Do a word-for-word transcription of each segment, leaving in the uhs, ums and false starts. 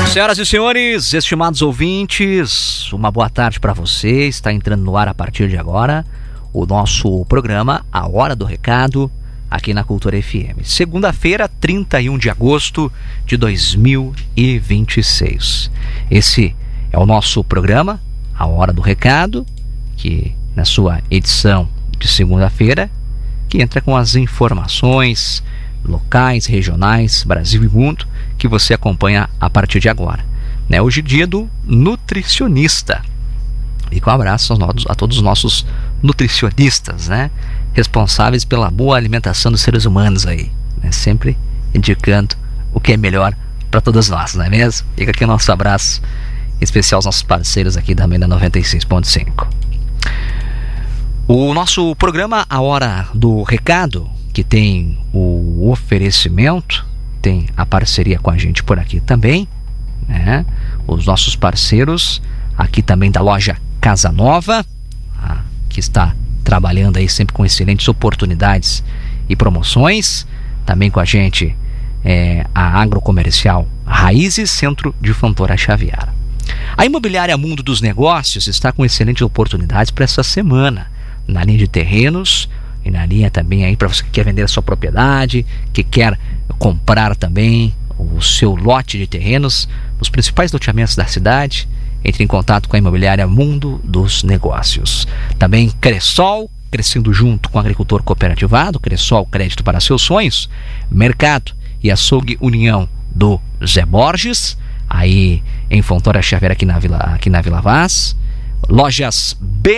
Senhoras e senhores, estimados ouvintes, uma boa tarde para você. Está entrando no ar a partir de agora o nosso programa A Hora do Recado, aqui na Cultura F M. Segunda-feira, trinta e um de agosto de dois mil e vinte e seis. Esse é o nosso programa A Hora do Recado, que na sua edição de segunda-feira, que entra com as informações locais, regionais, Brasil e mundo, que você acompanha a partir de agora. Né? Hoje é dia do nutricionista. E com um abraço a todos os nossos nutricionistas, né? Responsáveis pela boa alimentação dos seres humanos aí, né? Sempre indicando o que é melhor para todos nós, não é mesmo? Fica aqui o nosso abraço especial aos nossos parceiros aqui também da noventa e seis ponto cinco. O nosso programa A Hora do Recado, que tem o oferecimento, tem a parceria com a gente por aqui também, né? Os nossos parceiros aqui também da loja Casa Nova, ah, que está trabalhando aí sempre com excelentes oportunidades e promoções. Também com a gente é, a Agrocomercial Raízes, Centro de Fontoura Xavier. A Imobiliária Mundo dos Negócios está com excelentes oportunidades para essa semana, na linha de terrenos e na linha também aí para você que quer vender a sua propriedade, que quer comprar também o seu lote de terrenos nos principais loteamentos da cidade. Entre em contato com a Imobiliária Mundo dos Negócios. Também Cressol, crescendo junto com o agricultor cooperativado. Cressol, crédito para seus sonhos. Mercado e Açougue União do Zé Borges, aí em Fontoura Xavier, aqui na Vila, aqui na Vila Vaz. Lojas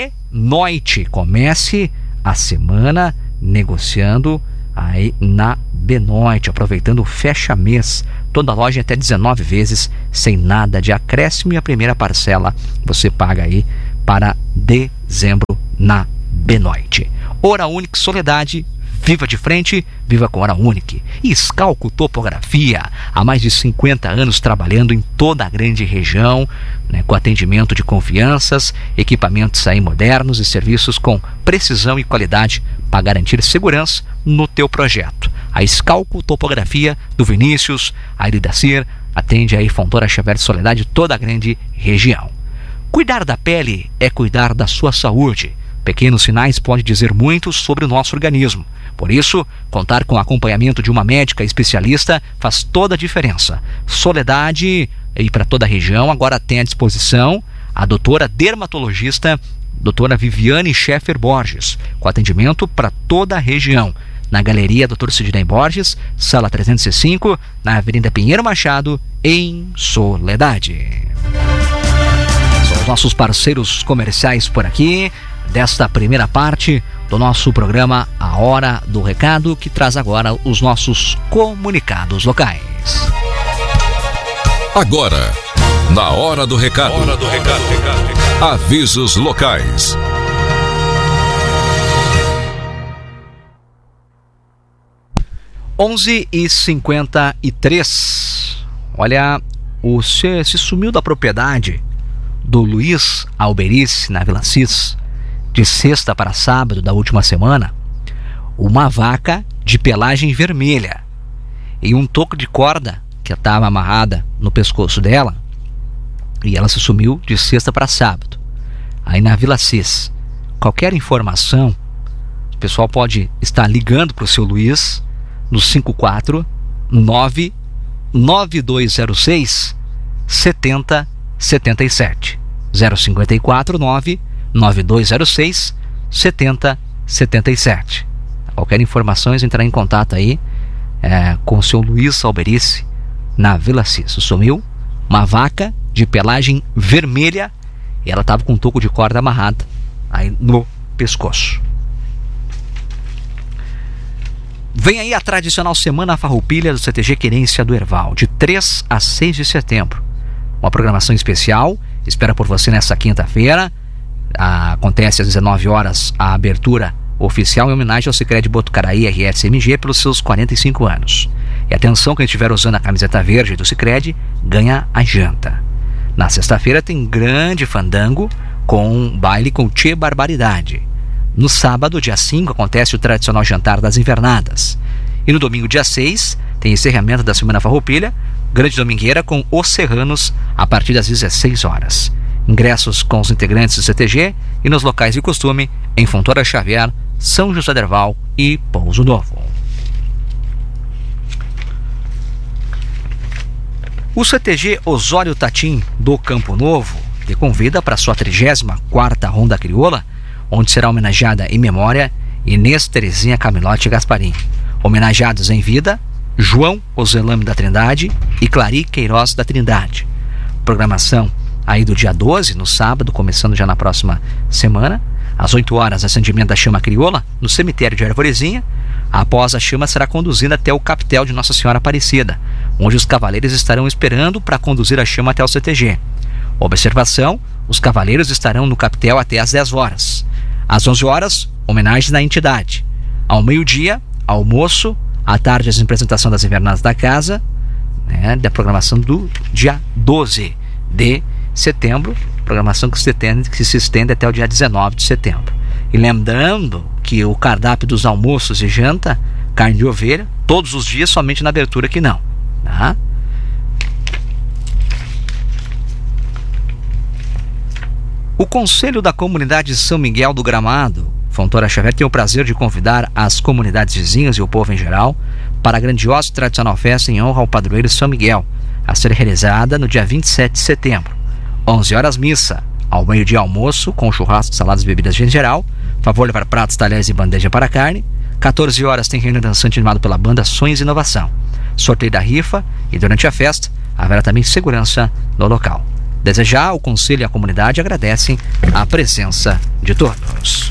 Benoit, comece a semana negociando aí na Benoit, aproveitando o fecha-mês. Toda loja até dezenove vezes, sem nada de acréscimo, e a primeira parcela você paga aí para dezembro na Benoit. Hora Unique Soledade, viva de frente, viva com Hora Unique. E Scalco Topografia, há mais de cinquenta anos trabalhando em toda a grande região, né, com atendimento de confianças, equipamentos aí modernos e serviços com precisão e qualidade para garantir segurança no teu projeto. A Scalco Topografia do Vinícius, a Iridacir, atende aí Fontoura Xavier de Soledade, toda a grande região. Cuidar da pele é cuidar da sua saúde. Pequenos sinais podem dizer muito sobre o nosso organismo. Por isso, contar com o acompanhamento de uma médica especialista faz toda a diferença. Soledade, e para toda a região, agora tem à disposição a doutora dermatologista, doutora Viviane Scheffer Borges, com atendimento para toda a região. Na Galeria doutor Sidney Borges, sala trezentos e cinco, na Avenida Pinheiro Machado, em Soledade. São os nossos parceiros comerciais por aqui, desta primeira parte do nosso programa A Hora do Recado, que traz agora os nossos comunicados locais. Agora, na Hora do Recado, Hora do Recado. Avisos locais. onze e cinquenta e três. Olha, o se, se sumiu da propriedade do Luiz Alberice, na Vila Cis, de sexta para sábado da última semana, uma vaca de pelagem vermelha e um toco de corda que estava amarrada no pescoço dela, e ela se sumiu de sexta para sábado, aí na Vila Cis. Qualquer informação, o pessoal pode estar ligando para o seu Luiz no cinco quatro nove nove dois zero seis sete zero sete sete zero cinco quatro nove nove dois zero seis sete zero sete sete. Qualquer informação, entrar em contato aí é, com o seu Luiz Alberice, na Vila Cis. Sumiu uma vaca de pelagem vermelha e ela estava com um toco de corda amarrado aí no pescoço. Vem aí a tradicional Semana Farroupilha do C T G Querência do Herval, de três a seis de setembro. Uma programação especial, espera por você nessa quinta-feira. Ah, acontece às dezenove horas a abertura oficial em homenagem ao Sicredi Botucaraí R S M G pelos seus quarenta e cinco anos. E atenção, quem estiver usando a camiseta verde do Sicredi ganha a janta. Na sexta-feira tem grande fandango com baile com Tchê Barbaridade. No sábado, dia cinco, acontece o tradicional jantar das invernadas. E no domingo, dia seis, tem encerramento da Semana Farroupilha Grande Domingueira com Os Serranos a partir das dezesseis horas. Ingressos com os integrantes do C T G e nos locais de costume em Fontoura Xavier, São José Derval e Pouso Novo. O C T G Osório Tatim do Campo Novo te convida para a sua trigésima quarta Ronda Crioula, onde será homenageada em memória Inês Terezinha Camilote Gasparim. Homenageados em vida, João Ozelame da Trindade e Clari Queiroz da Trindade. Programação aí do dia doze, no sábado, começando já na próxima semana. Às oito horas, acendimento da chama crioula no cemitério de Arvorezinha. Após a chama será conduzida até o capitel de Nossa Senhora Aparecida, onde os cavaleiros estarão esperando para conduzir a chama até o C T G. Observação: os cavaleiros estarão no capitel até às dez horas. Às onze horas, homenagem na entidade. Ao meio-dia, almoço. À tarde, a apresentação das invernadas da casa, né, da programação do dia doze de setembro, programação que se, estende, que se estende até o dia dezenove de setembro. E lembrando que o cardápio dos almoços e janta, carne de ovelha, todos os dias, somente na abertura que não. Tá? O Conselho da Comunidade São Miguel do Gramado, Fontoura Xavier, tem o prazer de convidar as comunidades vizinhas e o povo em geral para a grandiosa e tradicional festa em honra ao padroeiro São Miguel, a ser realizada no dia vinte e sete de setembro. onze horas missa, ao meio-dia almoço com churrasco, saladas e bebidas em geral, favor levar pratos, talheres e bandeja para carne. quatorze horas tem reino dançante animado pela banda Sonhos e Inovação. Sorteio da rifa e durante a festa haverá também segurança no local. Desejar, o Conselho e a comunidade agradecem a presença de todos.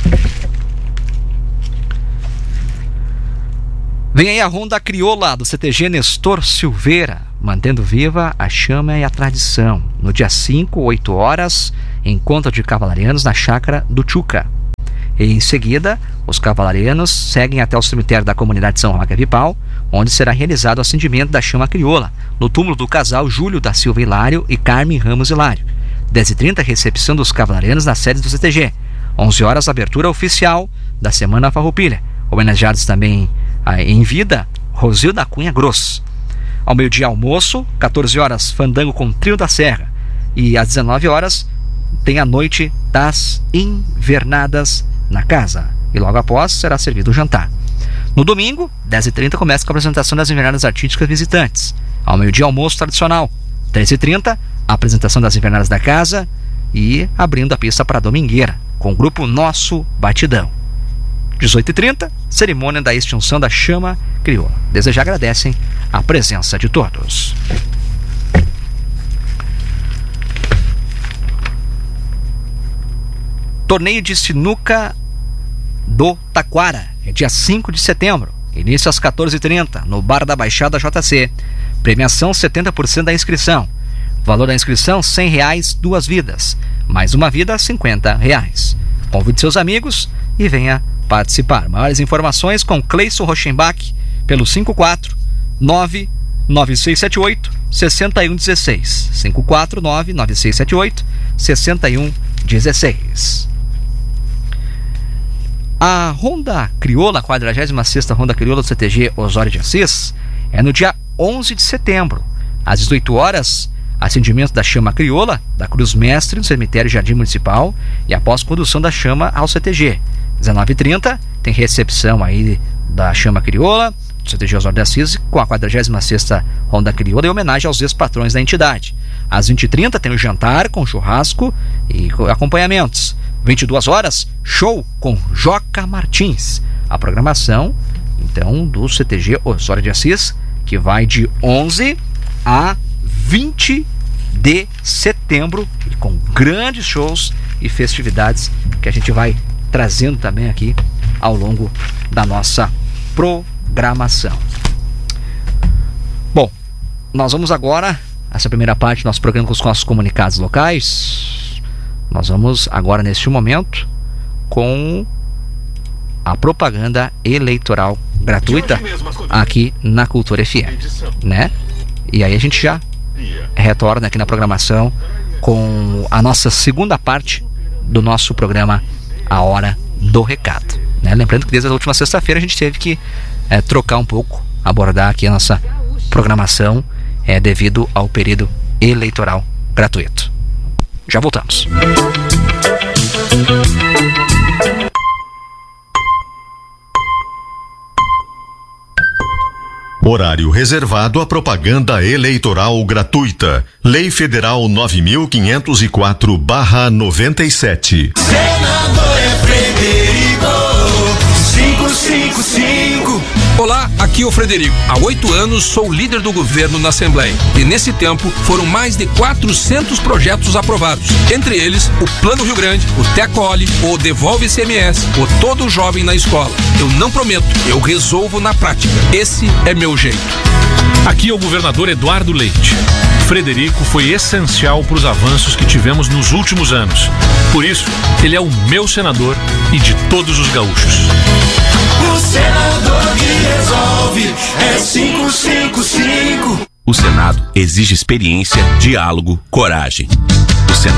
Vem aí a Ronda Crioula do C T G Nestor Silveira, mantendo viva a chama e a tradição. No dia cinco, oito horas, encontro de cavalarianos na chácara do Chuca. E em seguida, os cavalarianos seguem até o cemitério da comunidade São Roque Vipal, onde será realizado o acendimento da chama crioula, no túmulo do casal Júlio da Silva Hilário e Carmen Ramos Hilário. dez e trinta, recepção dos cavalarianos na sede do C T G. onze horas, abertura oficial da Semana Farroupilha. Homenageados também ah, em vida, Rosilda Cunha Gross. Ao meio-dia, almoço. quatorze horas, fandango com Trio da Serra. E às dezenove horas, tem a noite das invernadas na casa. E logo após, será servido o jantar. No domingo, dez e trinta, começa com a apresentação das invernadas artísticas visitantes. Ao meio-dia, almoço tradicional. treze e trinta, a apresentação das invernadas da casa e abrindo a pista para a Domingueira, com o grupo Nosso Batidão. dezoito e trinta, cerimônia da extinção da chama crioula. Desde já agradecem a presença de todos. Torneio de sinuca do Taquara, é dia cinco de setembro, início às quatorze e trinta, no Bar da Baixada J C. Premiação setenta por cento da inscrição. Valor da inscrição cem reais, duas vidas. Mais uma vida, cinquenta reais. Convide seus amigos e venha participar. Maiores informações com Cleison Rochenbach pelo cinco quatro nove nove seis sete oito seis um um seis. cinco quatro nove nove seis sete oito seis um um seis. A Ronda Crioula, a quadragésima sexta Ronda Crioula do C T G Osório de Assis, é no dia onze de setembro, às dezoito horas, acendimento da chama crioula da Cruz Mestre no cemitério Jardim Municipal e após condução da chama ao C T G. dezenove e trinta, tem recepção aí da chama crioula do C T G Osório de Assis com a quadragésima sexta Ronda Crioula em homenagem aos ex-patrões da entidade. Às vinte e trinta, tem o jantar com churrasco e acompanhamentos. vinte e duas horas, show com Joca Martins. A programação, então, do C T G Osório de Assis, que vai de onze a vinte de setembro, e com grandes shows e festividades que a gente vai trazendo também aqui ao longo da nossa programação. Bom, nós vamos agora, essa primeira parte do nosso programa com os nossos comunicados locais. Nós vamos agora, neste momento, com a propaganda eleitoral gratuita aqui na Cultura F M, né? E aí a gente já retorna aqui na programação com a nossa segunda parte do nosso programa A Hora do Recado, né? Lembrando que desde a última sexta-feira a gente teve que é, trocar um pouco, abordar aqui a nossa programação é devido ao período eleitoral gratuito. Já voltamos. Horário reservado à propaganda eleitoral gratuita. Lei Federal nove mil quinhentos e quatro barra noventa e sete. Senador é Frederico, cinco cinco cinco. Olá, aqui é o Frederico. Há oito anos sou líder do governo na Assembleia. E nesse tempo foram mais de quatrocentos projetos aprovados. Entre eles, o Plano Rio Grande, o Tecole, o Devolve I C M S, o Todo Jovem na Escola. Eu não prometo, eu resolvo na prática. Esse é meu jeito. Aqui é o governador Eduardo Leite. Frederico foi essencial para os avanços que tivemos nos últimos anos. Por isso, ele é o meu senador e de todos os gaúchos. O senador que resolve é cinco cinco cinco. O Senado exige experiência, diálogo, coragem. O Senado